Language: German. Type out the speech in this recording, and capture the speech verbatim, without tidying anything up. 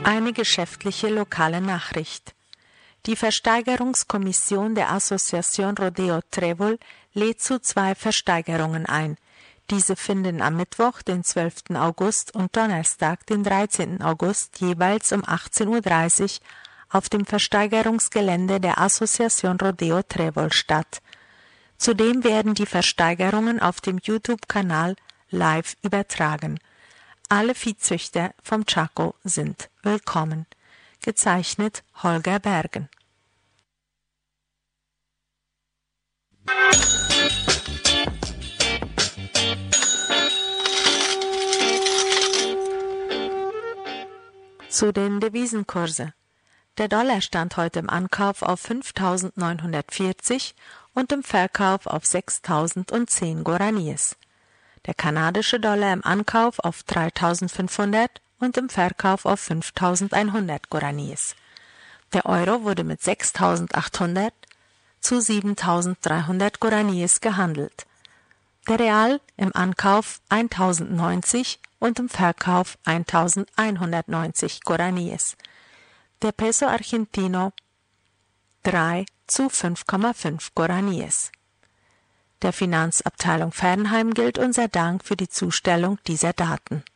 Eine geschäftliche lokale Nachricht. Die Versteigerungskommission der Asociación Rodeo Trébol lädt zu zwei Versteigerungen ein. Diese finden am Mittwoch, den zwölften August und Donnerstag, den dreizehnten August, jeweils um achtzehn Uhr dreißig auf dem Versteigerungsgelände der Asociación Rodeo Trébol statt. Zudem werden die Versteigerungen auf dem YouTube-Kanal live übertragen. Alle Viehzüchter vom Chaco sind willkommen. Gezeichnet Holger Bergen. Zu den Devisenkurse. Der Dollar stand heute im Ankauf auf fünftausendneunhundertvierzig und im Verkauf auf sechstausendzehn Guaraníes. Der kanadische Dollar im Ankauf auf dreitausendfünfhundert und im Verkauf auf fünftausendeinhundert Guaraníes. Der Euro wurde mit sechstausendachthundert zu siebentausenddreihundert Guaraníes gehandelt. Der Real im Ankauf eintausendneunzig und im Verkauf eintausendeinhundertneunzig Guaraníes. Der Peso Argentino drei zu fünf Komma fünf Guaraníes. Der Finanzabteilung Fernheim gilt unser Dank für die Zustellung dieser Daten.